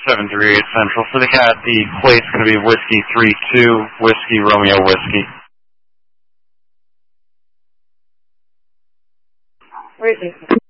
738 Central. For the cat, the plate's going to be Whiskey 32, Whiskey Romeo Whiskey. Where is it?